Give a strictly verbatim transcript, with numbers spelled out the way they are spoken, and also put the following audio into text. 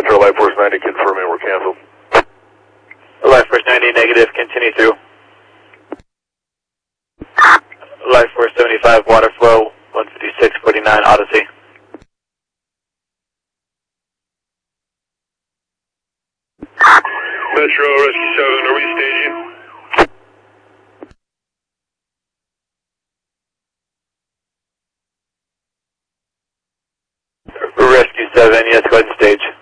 Metro Life Force ninety confirming we're canceled. Life Force ninety negative, continue through. Life Force seventy-five, water flow, one fifty-six forty-nine, Odyssey. Metro Rescue seven, are we staging? Rescue seven, yes, go ahead and stage.